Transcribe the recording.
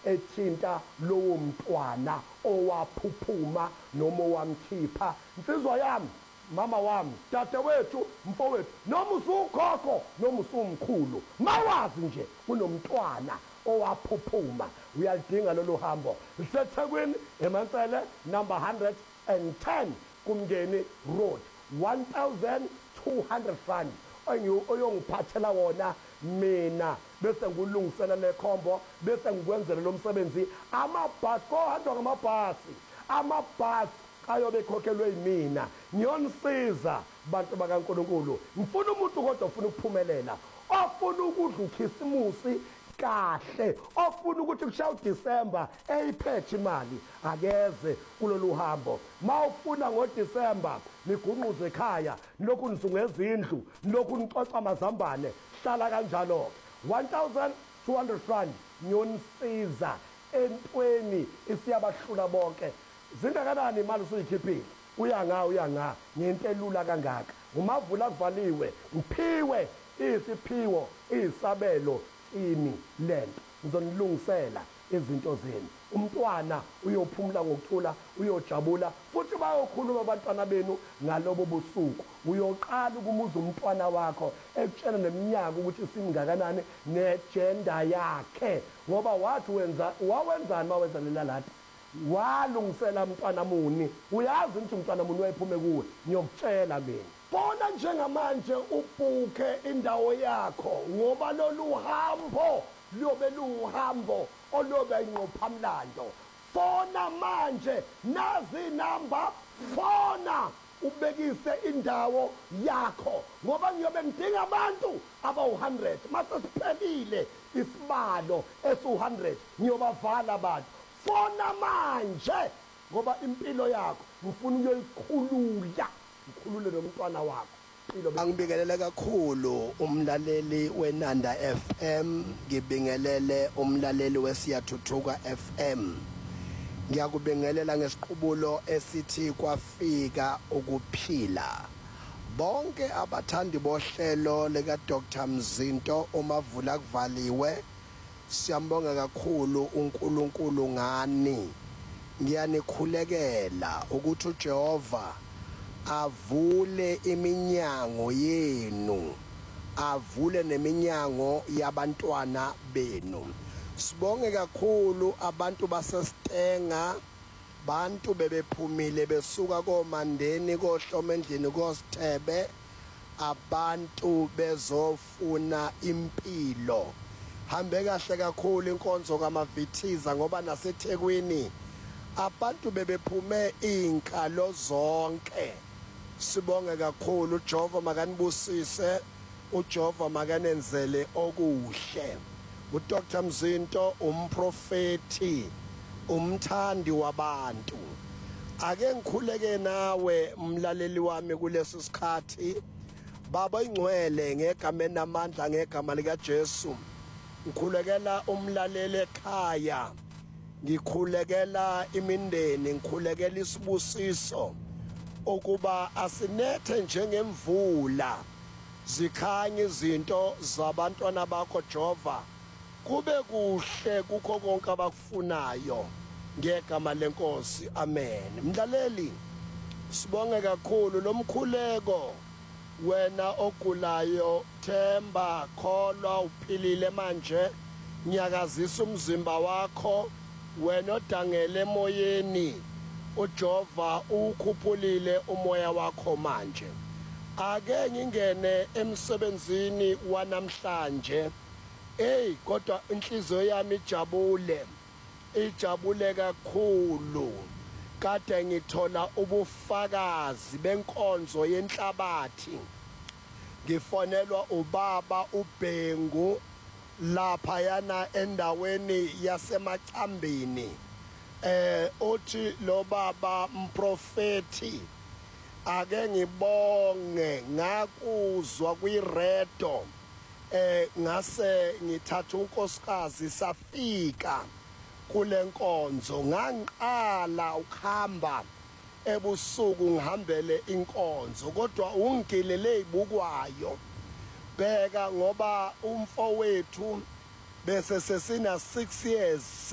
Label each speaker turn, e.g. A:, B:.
A: ethinta lowo mntwana owaphuphuma noma owamkhipha. Insizwa yami, mama wami, dadewethu, mfowethu, noma usukhokho noma usumkhulu, mawazi nje kunomntwana owaphuphuma, uyalidinga lolu hambo. LiseThekwini, eMansele, number 110 Kumngeni Road, 1,200 rand oyongiphathela wona mina, bese ngulungisela lekhombo, bese ngikwenzela lo msebenzi. Amabhasi kohanjwa ngamabhasi, amabhasi ayobe ekhokhelwe yimina. Ngiyonisiza bantu bakaNkulunkulu. Ngifuna umuntu kodwa ofuna ukuphumelela, ofuna ukudla ukhisimusi kahle, ofuna ukuthi kushaya uDisemba eyiphethe imali, akeze kulolu hambo. Mawufuna ngoDisemba nigunquze ekhaya, lokhu nizungeza izindlu, lokhu nicoca amazambane, hlala kanjalo. 1,200 rand ngiyonisiza entweni isiyabahlula bonke. Zingakanani imali usuyikhiphile? Uyanga ngento elula kangaka. Umavula kuvaliwe, ngiphiwe isiphiwo, isabelo ini lento. Ngizonilungisela izinto zenu. Umntwana uyophumula ngokuthula, uyojabula, futhi bayokhuluma abantwana benu ngalobo busuku. Uyoqala ukumuza umntwana wakho ekutshela neminyaka ukuthi singakanani negender yakhe, ngoba wathi wawenzani mawenza lelalati, walungisela mntwana muni. Uyazi ukuthi umntwana muni wayephume kuwe? Ngiyokutshela mina. Fona njengamanje ubhuke indawo yakho, ngoba lolu hambo liyobe luhambo olobe inqophamlando. Fona manje, nazi inamba, fona ubekise indawo yakho, ngoba ngiyobe ngidinga abantu abawu-100. Mase siphelile isibalo esu-100 ngiyobavala abantu. Fona manje, ngoba impilo yakho ngifuna uyoyikhulula, ngikhulule nomntwana wakho.
B: Angibingelele kakhulu umlaleli weNanda FM, ngibingelele umlaleli weSiyathuthuka FM. Ngiyakubingelela ngesiqubulo esithi kwafika ukuphila. Bonke abathandi bohlelo lika Dr Mzinto uMavula kuvaliwe, siyambonga kakhulu uNkulunkulu ngani. Ngiyanikhulekela ukuthi uJehova avule iminyango yenu, avule neminyango yabantwana benu. Sibonge kakhulu abantu baseStenga, bantu bebephumile besuka koMandeni, koHlomendlini, koSithebe, abantu bezofuna impilo. Hambe kahle kakhulu inkonzo kaMavithiza, ngoba naseThekwini abantu bebephume inkalo zonke. Sibonge kakhulu, uJehova makanibusise, uJehova makanenzele okuhle. uDr Mzinto umprofeti, umthandi wabantu. Ake ngikhuleke nawe mlaleli wami kulesi sikhathi. Baba ingcwele, ngegama enamandla, ngegama lika Jesu, ngikhulekela umlaleli ekhaya, ngikhulekela imindeni, ngikhulekela isibusiso ukuba asinethe njengemvula, zikhanye izinto zabantwana bakho Jehova, kube kuhle kukho konke abakufunayo, ngegama lenkosi, amen. Mlaleli, sibonge kakhulu lo mkhuleko. Wena ogulayo, themba, kholwa, uphilile manje, nyakazisa umzimba wakho. Wena odangele emoyeni, uJehova ukhuphulile umoya wakho manje. Ake ngingene emsebenzini wanamhlanje, kodwa inhliziyo yami ijabule kakhulu. Kade ngithola ubufakazi benkonzo yenhlabathi. Ngifonelwa ubaba uBhengu lapha yana endaweni yaseMacambini. Uthi lo baba mprofeti, ake ngibonge, ngakuzwa kwiredo, ngase ngithatha unkosikazi safika kule nkonzo. Ngangiqala ukuhamba ebusuku ngihambele inkonzo, kodwa ungigilele ibukwayo. Bheka, ngoba umfowethu bese sesina 6 years